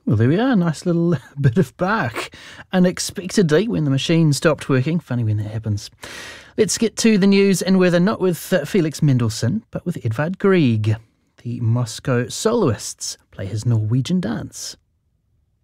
Well, there we are. Nice little bit of Bach. Unexpectedly, when the machine stopped working. Funny when that happens. Let's get to the news and weather, not with Felix Mendelssohn, but with Edvard Grieg. The Moscow soloists play his Norwegian dance.